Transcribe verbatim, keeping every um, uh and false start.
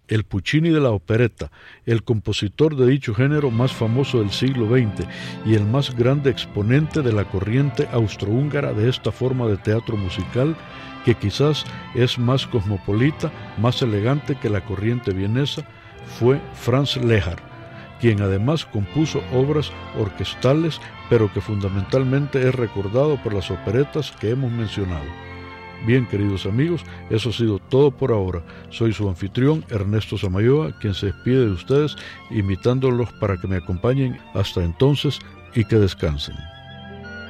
el Puccini de la opereta, el compositor de dicho género más famoso del siglo veinte y el más grande exponente de la corriente austrohúngara de esta forma de teatro musical, que quizás es más cosmopolita, más elegante que la corriente vienesa, fue Franz Lehár, quien además compuso obras orquestales, pero que fundamentalmente es recordado por las operetas que hemos mencionado. Bien, queridos amigos, eso ha sido todo por ahora. Soy su anfitrión, Ernesto Samayoa, quien se despide de ustedes, invitándolos para que me acompañen hasta entonces y que descansen.